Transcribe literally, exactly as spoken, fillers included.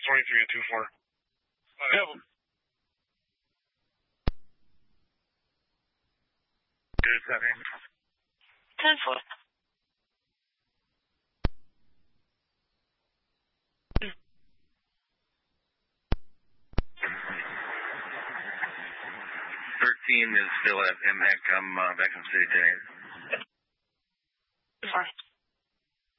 twenty-three and two four. I have them. Good, seven. ten four. thirteen is still at M H E C. I'm uh, back in the city today. Sorry.